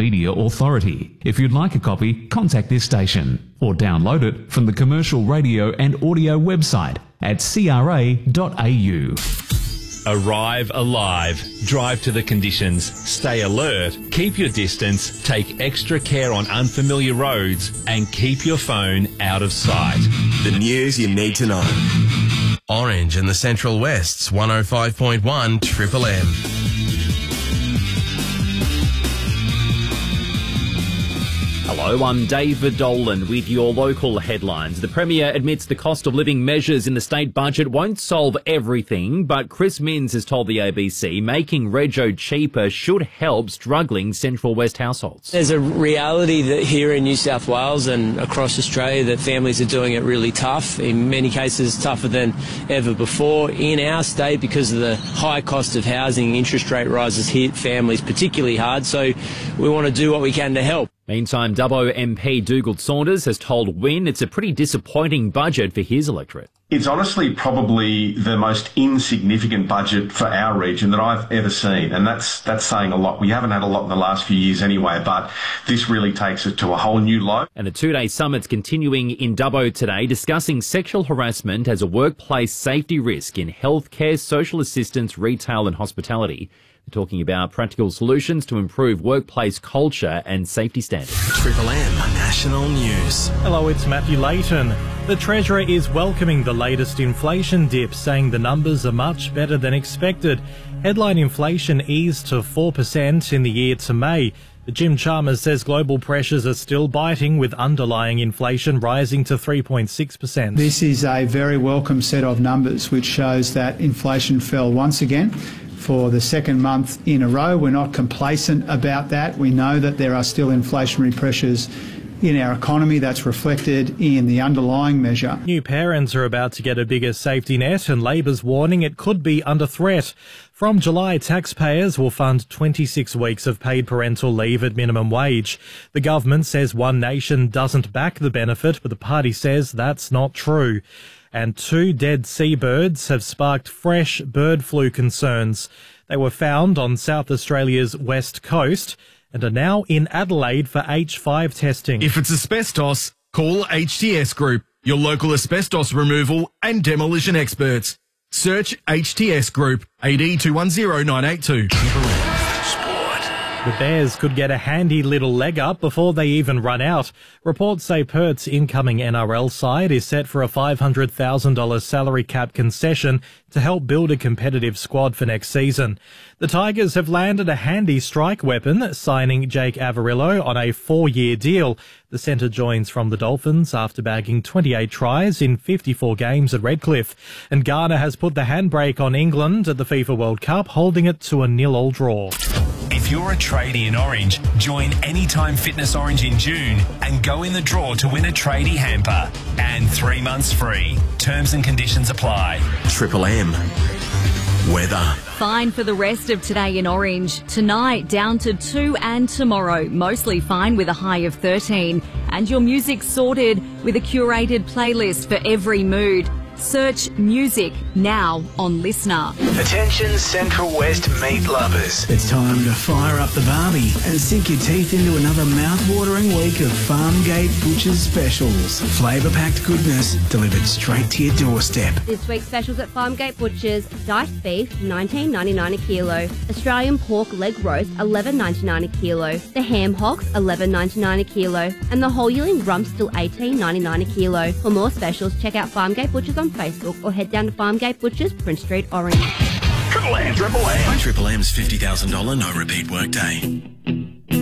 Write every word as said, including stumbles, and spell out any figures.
Media Authority. If you'd like a copy, contact this station or download it from the Commercial Radio and Audio website at c r a dot a u. Arrive alive. Drive to the conditions. Stay alert. Keep your distance. Take extra care on unfamiliar roads and keep your phone out of sight. The news you need to know. Orange and the Central West's one oh five point one Triple M. Hello, I'm David Dolan with your local headlines. The Premier admits the cost of living measures in the state budget won't solve everything, but Chris Minns has told the A B C making rego cheaper should help struggling Central West households. There's a reality that here in New South Wales and across Australia that families are doing it really tough, in many cases tougher than ever before. In our state, because of the high cost of housing, interest rate rises hit families particularly hard, so we want to do what we can to help. Meantime, Dubbo M P Dougal Saunders has told Win it's a pretty disappointing budget for his electorate. It's honestly probably the most insignificant budget for our region that I've ever seen, and that's that's saying a lot. We haven't had a lot in the last few years anyway, but this really takes it to a whole new low. And a two-day summit's continuing in Dubbo today, discussing sexual harassment as a workplace safety risk in healthcare, social assistance, retail and hospitality. They're talking about practical solutions to improve workplace culture and safety standards. Triple M National News. Hello, it's Matthew Layton. The Treasurer is welcoming the latest inflation dip, saying the numbers are much better than expected. Headline inflation eased to four percent in the year to May. But Jim Chalmers says global pressures are still biting, with underlying inflation rising to three point six percent. This is a very welcome set of numbers which shows that inflation fell once again for the second month in a row. We're not complacent about that. We know that there are still inflationary pressures in our economy. That's reflected in the underlying measure. New parents are about to get a bigger safety net, and Labor's warning it could be under threat. From July, taxpayers will fund twenty-six weeks of paid parental leave at minimum wage. The government says One Nation doesn't back the benefit, but the party says that's not true. And two dead seabirds have sparked fresh bird flu concerns. They were found on South Australia's west coast and are now in Adelaide for H five testing. If it's asbestos, call H T S Group, your local asbestos removal and demolition experts. Search H T S Group, A D two one zero nine eight two. The Bears could get a handy little leg up before they even run out. Reports say Perth's incoming N R L side is set for a five hundred thousand dollars salary cap concession to help build a competitive squad for next season. The Tigers have landed a handy strike weapon, signing Jake Averillo on a four-year deal. The centre joins from the Dolphins after bagging twenty-eight tries in fifty-four games at Redcliffe. And Ghana has put the handbrake on England at the FIFA World Cup, holding it to a nil-all draw. If you're a tradie in Orange, join Anytime Fitness Orange in June and go in the draw to win a tradie hamper. And three months free. Terms and conditions apply. Triple M Weather. Fine for the rest of today in Orange. Tonight down to two, and tomorrow mostly fine with a high of thirteen. And your music sorted with a curated playlist for every mood. Search music now on Listener. Attention Central West meat lovers. It's time to fire up the barbie and sink your teeth into another mouth-watering week of Farmgate Butchers specials. Flavour-packed goodness delivered straight to your doorstep. This week's specials at Farmgate Butchers: diced beef, nineteen ninety-nine a kilo; Australian pork leg roast, eleven ninety-nine a kilo; the ham hocks, eleven ninety-nine a kilo; and the whole yearling rump still eighteen ninety-nine a kilo. For more specials, check out Farmgate Butchers on Facebook or head down to Farmgate Butchers, Prince Street, Orange. Triple M, Triple M. Triple M's fifty thousand dollars no repeat workday.